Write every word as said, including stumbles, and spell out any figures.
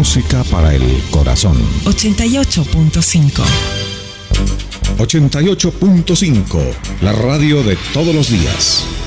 Música para el corazón. ochenta y ocho punto cinco. ochenta y ocho punto cinco, la radio de todos los días.